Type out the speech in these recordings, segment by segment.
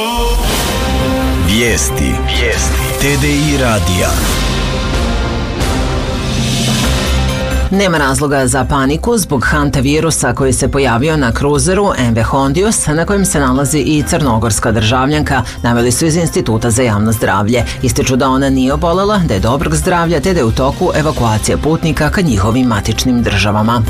Vijesti TDI radija. Nema razloga za paniku zbog hantavirusa koji se pojavio na kruzeru MV Hondius, na kojem se nalazi i crnogorska državljanka, naveli su iz Instituta za javno zdravlje. Ističu da ona nije obolela, da je dobrog zdravlja te da je u toku evakuacija putnika ka njihovim matičnim državama.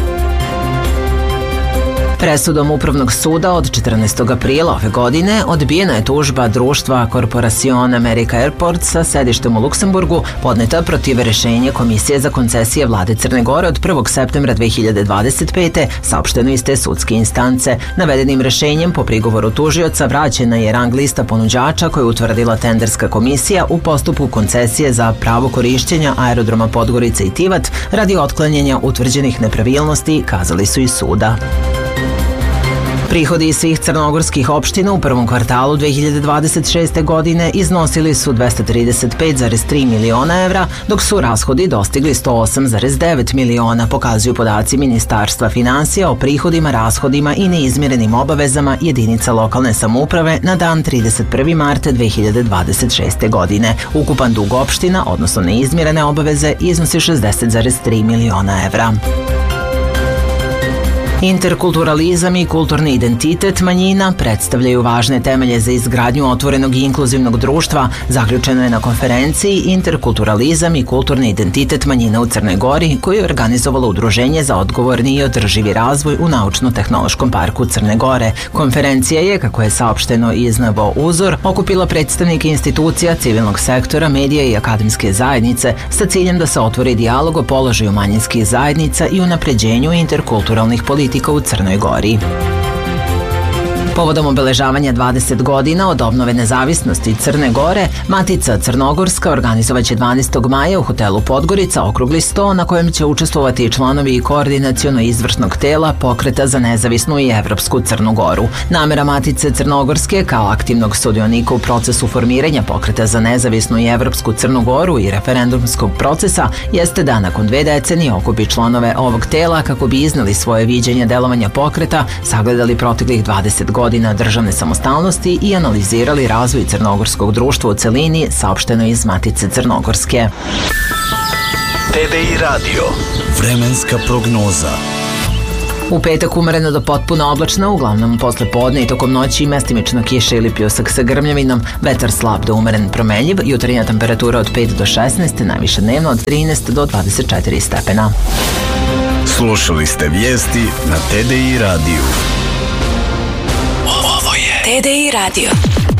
Presudom Upravnog suda od 14. aprila ove godine odbijena je tužba društva Corporación America Airports sa sedištem u Luksemburgu podneta protiv rešenja Komisije za koncesije vlade Crne Gore od 1. septembra 2025. saopšteno iz te sudske instance. Navedenim rešenjem po prigovoru tužioca vraćena je rang lista ponuđača koju utvrdila tenderska komisija u postupku koncesije za pravo korišćenja aerodroma Podgorica i Tivat radi otklanjanja utvrđenih nepravilnosti, kazali su iz suda. Prihodi svih crnogorskih opština u prvom kvartalu 2026. godine iznosili su 235,3 miliona evra, dok su rashodi dostigli 108,9 miliona, pokazuju podaci Ministarstva finansija o prihodima, rashodima i neizmirenim obavezama jedinica lokalne samouprave na dan 31. marta 2026. godine. Ukupan dug opština, odnosno neizmirene obaveze, iznosi 60,3 miliona evra. Interkulturalizam i kulturni identitet manjina predstavljaju važne temelje za izgradnju otvorenog i inkluzivnog društva, zaključeno je na konferenciji Interkulturalizam i kulturni identitet manjina u Crnoj Gori, koju je organizovalo Udruženje za odgovorni i održivi razvoj u Naučno-tehnološkom parku Crne Gore. Konferencija je, kako je saopšteno iz NVO Uzor, okupila predstavnike institucija, civilnog sektora, medija i akademske zajednice sa ciljem da se otvori dijalog o položaju manjinskih zajednica i unapređenju interkulturalnih politika u Crnoj Gori. Povodom obeležavanja 20 godina od obnove nezavisnosti Crne Gore, Matica Crnogorska organizovaće 12. maja u hotelu Podgorica okrugli sto na kojem će učestvovati članovi koordinaciono-izvršnog tela Pokreta za nezavisnu i evropsku Crnu Goru. Namera Matice Crnogorske kao aktivnog sudionika u procesu formiranja Pokreta za nezavisnu i evropsku Crnu Goru i referendumskog procesa jeste da nakon 2 decenije okupi članove ovog tela kako bi izneli svoje viđenje delovanja pokreta, sagledali proteklih 20 godina državne samostalnosti i analizirali razvoj crnogorskog društva u celini, saopšteno iz Matice Crnogorske. TDI radio. Vremenska prognoza. U petak umereno do potpuno oblačno, uglavnom posle podne i tokom noći mestimično kiša ili pljusak sa grmljavinom, vetar slab do umeren promenljiv, jutarnja temperatura od 5 do 16, najviše dnevno od 13 do 24 stepena. Slušali ste vijesti na TDI radiju. Ovo je TDI radio.